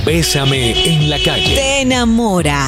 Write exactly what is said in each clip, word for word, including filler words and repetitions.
Bésame en la calle. Te enamora.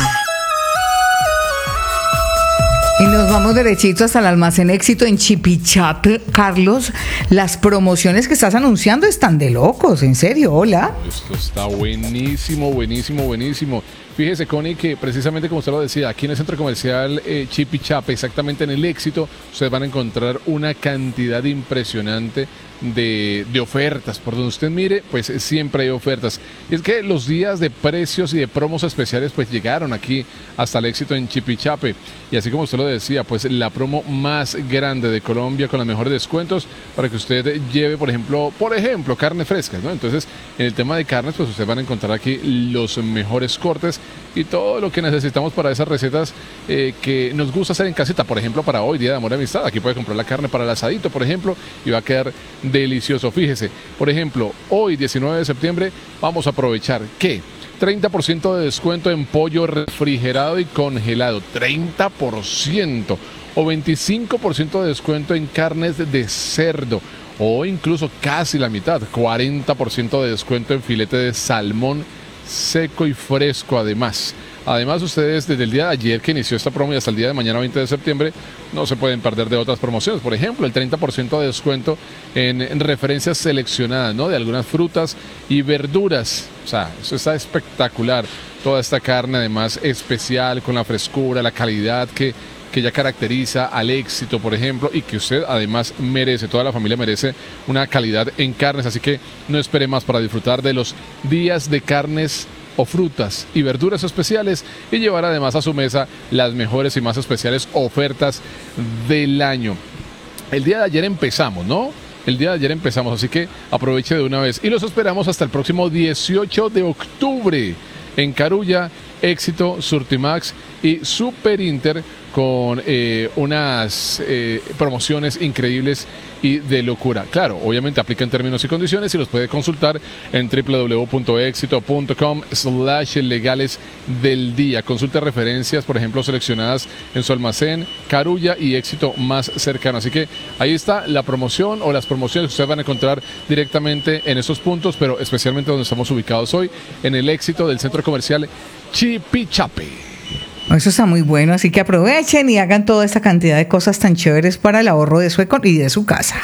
Y nos vamos derechito hasta el almacén Éxito en Chipichape. Carlos, las promociones que estás anunciando están de locos, en serio, hola. Esto está buenísimo, buenísimo, buenísimo. Fíjese, Connie, que precisamente como usted lo decía, aquí en el centro comercial eh, Chipichape, exactamente en el Éxito, ustedes van a encontrar una cantidad impresionante de, de ofertas. Por donde usted mire, pues siempre hay ofertas. Y es que los días de precios y de promos especiales pues llegaron aquí hasta el Éxito en Chipichape. Y así como usted lo decía, pues la promo más grande de Colombia con los mejores descuentos para que usted lleve, por ejemplo, por ejemplo, carne fresca, ¿no? Entonces, en el tema de carnes, pues ustedes van a encontrar aquí los mejores cortes y todo lo que necesitamos para esas recetas eh, que nos gusta hacer en casita. Por ejemplo, para hoy, Día de Amor y Amistad, aquí puede comprar la carne para el asadito, por ejemplo, y va a quedar delicioso. Fíjese, por ejemplo, hoy diecinueve de septiembre vamos a aprovechar que treinta por ciento de descuento en pollo refrigerado y congelado, treinta por ciento, o veinticinco por ciento de descuento en carnes de cerdo, o incluso casi la mitad, cuarenta por ciento de descuento en filete de salmón seco y fresco. Además, además ustedes desde el día de ayer que inició esta promo y hasta el día de mañana veinte de septiembre no se pueden perder de otras promociones. Por ejemplo, el treinta por ciento de descuento en, en referencias seleccionadas, ¿no?, de algunas frutas y verduras. O sea, eso está espectacular. Toda esta carne además especial, con la frescura, la calidad que que ya caracteriza al Éxito, por ejemplo, y que usted además merece, toda la familia merece una calidad en carnes, así que no espere más para disfrutar de los días de carnes o frutas y verduras especiales y llevar además a su mesa las mejores y más especiales ofertas del año. El día de ayer empezamos, ¿no? El día de ayer empezamos, así que aproveche de una vez y los esperamos hasta el próximo dieciocho de octubre en Carulla, Éxito, Surtimax y Super Inter con eh, unas eh, promociones increíbles y de locura. Claro, obviamente aplican términos y condiciones y los puede consultar en w w w punto éxito punto com slash legales del día. Consulte referencias, por ejemplo, seleccionadas en su almacén, Carulla y Éxito más cercano. Así que ahí está la promoción o las promociones que ustedes van a encontrar directamente en esos puntos, pero especialmente donde estamos ubicados hoy, en el Éxito del centro comercial Chipichape. Eso está muy bueno, así que aprovechen y hagan toda esta cantidad de cosas tan chéveres para el ahorro de su econ- y de su casa.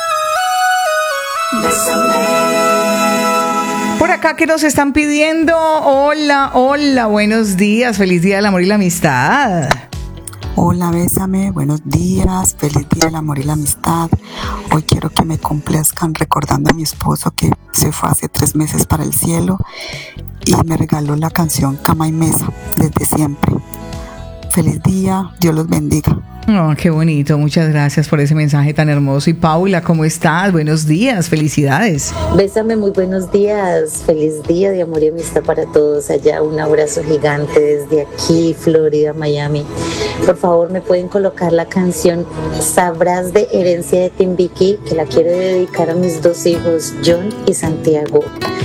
Por acá que nos están pidiendo, hola, hola, buenos días, feliz día del amor y la amistad. Hola, bésame, buenos días, feliz día del amor y la amistad. Hoy quiero que me complazcan recordando a mi esposo que se fue hace tres meses para el cielo y me regaló la canción Cama y Mesa desde siempre. Feliz día, Dios los bendiga. Oh, qué bonito, muchas gracias por ese mensaje tan hermoso. Y Paula, ¿cómo estás? Buenos días, felicidades. Bésame, muy buenos días, feliz día de amor y amistad para todos allá, un abrazo gigante desde aquí, Florida, Miami. Por favor, me pueden colocar la canción Sabrás de Herencia de Timbiquí, que la quiero dedicar a mis dos hijos, John y Santiago.